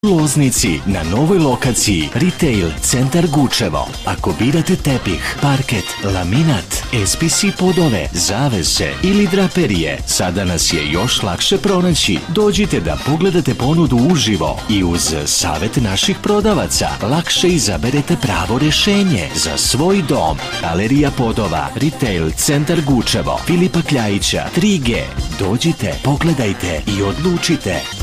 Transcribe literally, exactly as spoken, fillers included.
Loznici na novoj lokaciji Retail Centar Gučevo. Ako birate tepih, parket, laminat, S P C podove, zavese ili draperije, sada nas je još lakše pronaći. Dođite da pogledate ponudu uživo i uz savjet naših prodavaca lakše izaberete pravo rješenje za svoj dom. Galerija podova, Retail Centar Gučevo, Filipa Kljajića, tri G. Dođite, pogledajte i odlučite.